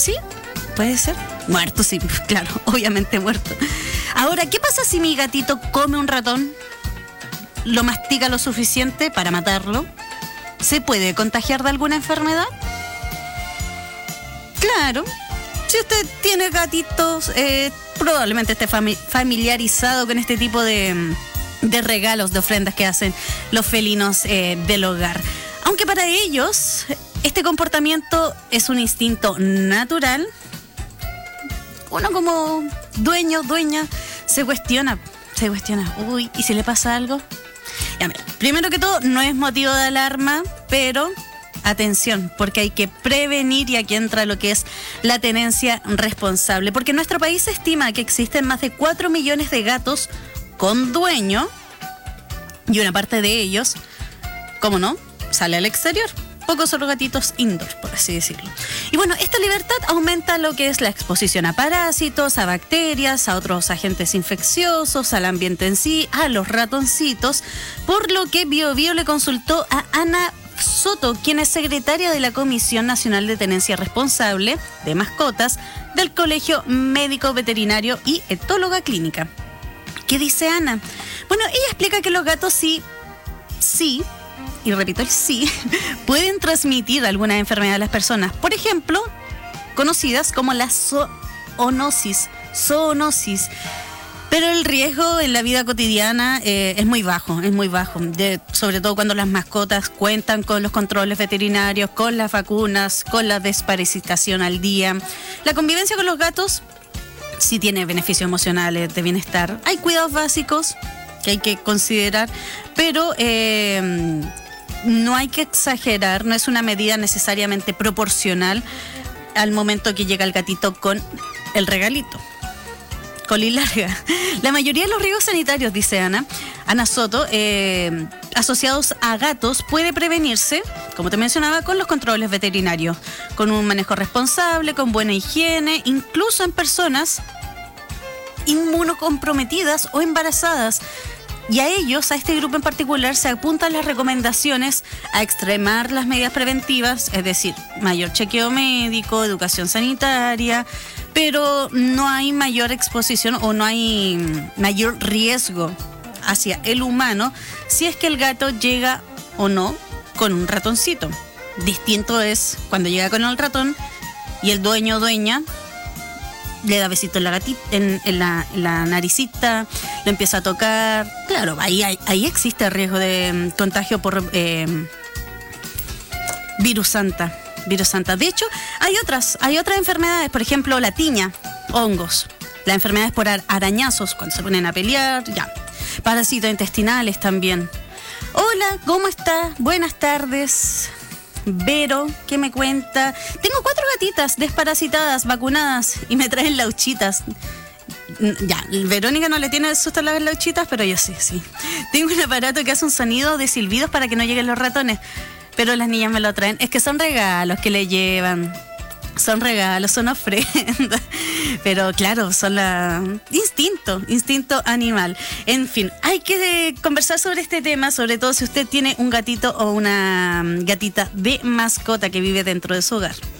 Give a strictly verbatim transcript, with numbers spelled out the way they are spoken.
sí, puede ser. Muerto, sí, claro, obviamente muerto. Ahora, ¿qué pasa si mi gatito come un ratón? ¿Lo mastica lo suficiente para matarlo? ¿Se puede contagiar de alguna enfermedad? Claro. Si usted tiene gatitos, eh, probablemente esté fami- familiarizado con este tipo de, de regalos, de ofrendas que hacen los felinos eh, del hogar. Aunque para ellos este comportamiento es un instinto natural, uno como dueño, dueña, se cuestiona, se cuestiona, uy, ¿y si le pasa algo? Ya, mira, primero que todo, no es motivo de alarma, pero atención, porque hay que prevenir, y aquí entra lo que es la tenencia responsable, porque en nuestro país se estima que existen más de cuatro millones de gatos con dueño, y una parte de ellos, ¿cómo no?, sale al exterior. Pocos son los gatitos indoor, por así decirlo. Y bueno, esta libertad aumenta lo que es la exposición a parásitos, a bacterias, a otros agentes infecciosos, al ambiente en sí, a los ratoncitos, por lo que Bio Bio le consultó a Ana Soto, quien es secretaria de la Comisión Nacional de Tenencia Responsable de Mascotas del Colegio Médico Veterinario y Etóloga Clínica. ¿Qué dice Ana? Bueno, ella explica que los gatos sí, sí, y repito el sí, pueden transmitir alguna enfermedad a las personas. Por ejemplo, conocidas como la zoonosis, zoonosis. Pero el riesgo en la vida cotidiana eh, es muy bajo, es muy bajo. De, sobre todo cuando las mascotas cuentan con los controles veterinarios, con las vacunas, con la desparasitación al día. La convivencia con los gatos sí tiene beneficios emocionales de bienestar. Hay cuidados básicos que hay que considerar, pero eh, no hay que exagerar, no es una medida necesariamente proporcional al momento que llega el gatito con el regalito. Coli larga. La mayoría de los riesgos sanitarios, dice Ana, Ana Soto, eh, asociados a gatos puede prevenirse, como te mencionaba, con los controles veterinarios, con un manejo responsable, con buena higiene, incluso en personas inmunocomprometidas o embarazadas. Y a ellos, a este grupo en particular, se apuntan las recomendaciones a extremar las medidas preventivas, es decir, mayor chequeo médico, educación sanitaria, pero no hay mayor exposición o no hay mayor riesgo hacia el humano si es que el gato llega o no con un ratoncito. Distinto es cuando llega con el ratón y el dueño o dueña le da besito en la gatita, en, en, la, en la naricita, lo empieza a tocar. Claro, ahí, ahí, ahí existe el riesgo de contagio por eh, virus santa. Virus santa. De hecho, hay otras, hay otras enfermedades, por ejemplo, la tiña, hongos, las enfermedades por arañazos, cuando se ponen a pelear, ya. Parásitos intestinales también. Hola, ¿cómo está? Buenas tardes. Vero, ¿qué me cuenta? Tengo cuatro gatitas desparasitadas, vacunadas, y me traen lauchitas. Ya, Verónica no le tiene susto a las lauchitas, pero yo sí, sí. Tengo un aparato que hace un sonido de silbidos para que no lleguen los ratones, pero las niñas me lo traen. Es que son regalos que le llevan. Son regalos, son ofrendas. Pero claro, son la... Instinto, instinto animal. En fin, hay que conversar sobre este tema, sobre todo si usted tiene un gatito o una gatita de mascota que vive dentro de su hogar.